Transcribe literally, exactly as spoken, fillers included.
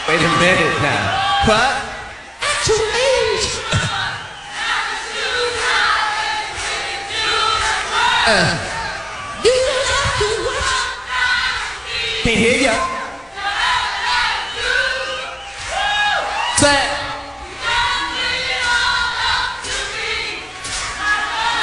Wait a minute now. What? At your age. uh, you don't have to watch. Can't hear ya.